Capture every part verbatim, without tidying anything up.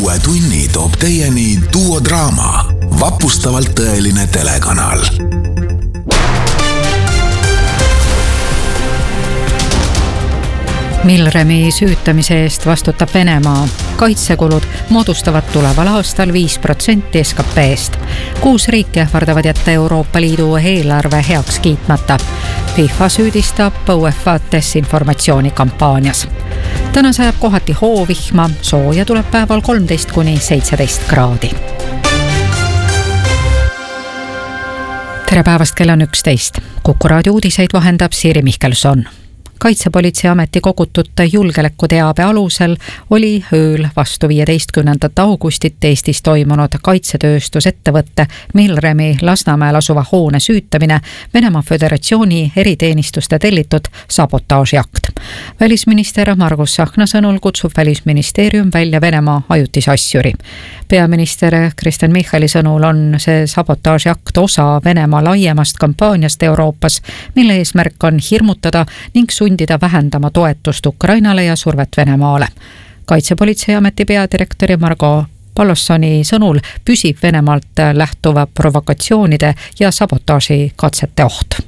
uue tunni toob teieni Duo Draama, vapustavalt tõeline telekanal. Milremi süütamise eest vastutab Venemaa. Kaitsekulud moodustavad tuleval aastal viis protsenti S K P-st. Kuus riiki ähvardavad jätta Euroopa Liidu eelarve heaks kiitmata. FIFA süüdistab U E F A desinformatsioonikampaanias. Täna sajab kohati hoovihma, sooja tuleb päeval kolmteist kuni seitseteist kraadi. Tere päevast, kell on üksteist. Kuku raadio uudiseid vahendab Siiri Mihkelson. Kaitsepolitseiameti kogutud julgeolekuteabe alusel oli ööl vastu viieteistkümnendat augustit Eestis toimunud kaitsetööstusettevõtte Milremi Lasnamäel asuva hoone süütamine Venemaa Föderatsiooni eriteenistuste tellitud sabotaažiakt. Välisminister Margus Tsahkna sõnul kutsub Välisministeerium välja Venemaa ajutise asjuri. Peaminister Kristen Michali sõnul on see sabotaažiakt osa Venemaa laiemast kampaaniast Euroopas, mille eesmärk on hirmutada ning sundida vähendama toetust Ukrainale ja survet Venemaale. Kaitsepolitseiameti peadirektori Margo Pallossoni sõnul püsib Venemaalt lähtuva provokatsioonide ja sabotaaži katsete oht.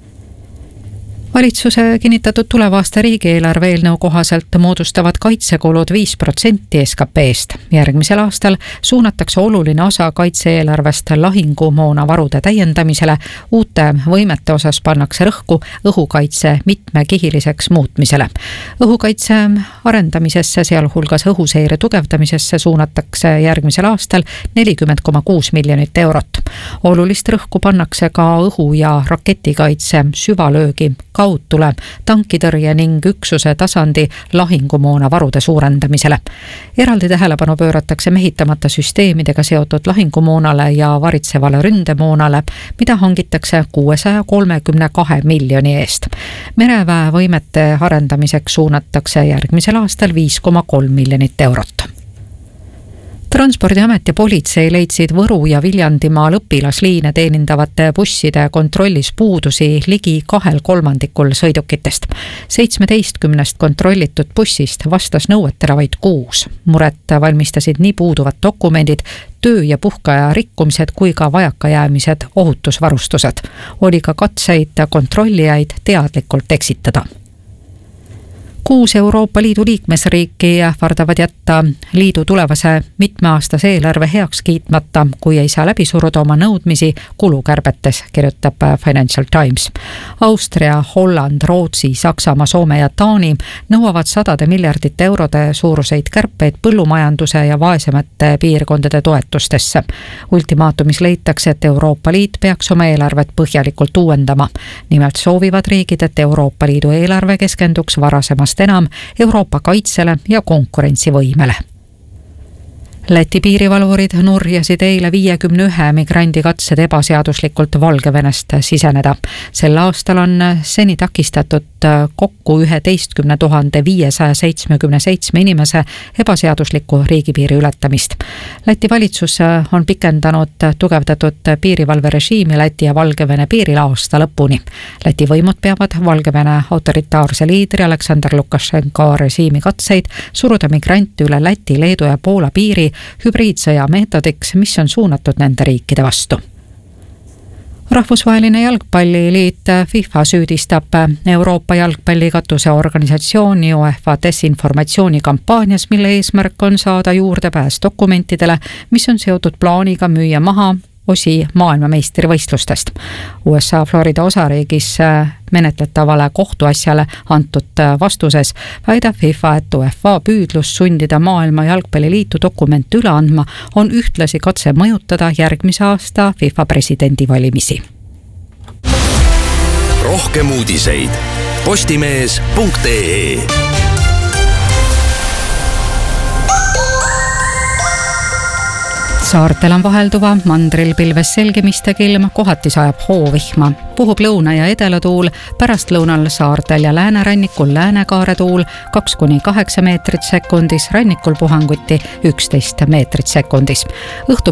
Valitsuse kinnitatud tulevaasta riigieelarve eelnõu kohaselt moodustavad kaitsekulud viis protsenti S K P-st. Järgmisel aastal suunatakse oluline osa kaitse-eelarvest lahingumoona varude täiendamisele, uute võimete osas pannakse rõhku õhukaitse mitmekihiliseks muutmisele. Õhukaitse arendamisesse, sealhulgas õhuseire tugevdamisesse suunatakse järgmisel aastal nelikümmend koma kuus miljonit eurot. Olulist rõhku pannakse ka õhu- ja raketikaitse, süvalöögi, kaudtule, tankitõrje ning üksuse tasandi lahingumoona varude suurendamisele. Eraldi tähelepanu pööratakse mehitamata süsteemidega seotud lahingumoonale ja varitsevale ründemoonale, mida hangitakse kuuesaja kolmekümne kahe miljoni eest. Mereväe võimete arendamiseks suunatakse järgmisel aastal viis koma kolm miljonit eurot. Transpordiamet ja politsei leidsid Võru ja Viljandimaal õpilasliine teenindavate busside kontrollis puudusi ligi kahel kolmandikul sõidukitest. seitsmeteistkümnest kontrollitud bussist vastas nõuetele vaid kuus. Muret valmistasid nii puuduvad dokumendid, töö- ja puhkeaja rikkumised kui ka vajakajäämised ohutusvarustused. Oli ka katseid kontrollijaid teadlikult eksitada. Kuus Euroopa Liidu liikmesriiki ähvardavad jätta liidu tulevase mitmeaastase eelarve heaks kiitmata, kui ei saa läbi suruda oma nõudmisi kulukärbetes, kirjutab Financial Times. Austria, Holland, Rootsi, Saksamaa, Soome ja Taani nõuavad sadade miljardite eurode suuruseid kärpeid põllumajanduse ja vaesemate piirkondade toetustesse. Ultimaatumis leitakse, et Euroopa Liit peaks oma eelarvet põhjalikult uuendama. Nimelt soovivad riigid, et Euroopa Liidu eelarve keskenduks varasemast enam Euroopa kaitsele ja konkurentsivõimele. Läti piirivalvurid nurjasid eile viiekümne ühe migrandi katsed ebaseaduslikult Valgevenest siseneda. Sel aastal on seni takistatud kokku üheteistkümne tuhande viiesaja seitsmekümne seitsme inimese ebaseaduslikku riigipiiri ületamist. Läti valitsus on pikendanud tugevdatud piirivalverežiimi Läti ja Valgevene piiril aasta lõpuni. Läti võimud peavad Valgevene autoritaarse liidri Aleksandr Lukašenko režiimi katseid suruda migrante üle Läti, Leedu ja Poola piiri hübriidsõja meetodiks, mis on suunatud nende riikide vastu. Rahvusvaheline jalgpalliliit FIFA süüdistab Euroopa jalgpalli katuseorganisatsiooni U E F A desinformatsioonikampaanias, mille eesmärk on saada juurdepääs dokumentidele, mis on seotud plaaniga müüa maha osi maailmameistrivõistlustest. U S A Florida osariigis menetletavale kohtuasjale antud vastuses väidab FIFA, et U E F A püüdlus sundida maailma jalgpalliliitu dokumente üle andma on ühtlasi katse mõjutada järgmise aasta FIFA presidendivalimisi. Rohkem uudiseid postimees punkt ee. Saartel on vahelduva, mandril pilves selgimistega ilm, kohati sajab hoovihma. Puhub lõuna- ja edelatuul, pärast lõunal saartel ja läänerannikul läänekaaretuul kaks kuni kaheksa meetrit sekundis, rannikul puhanguti üksteist meetrit sekundis. Õhtu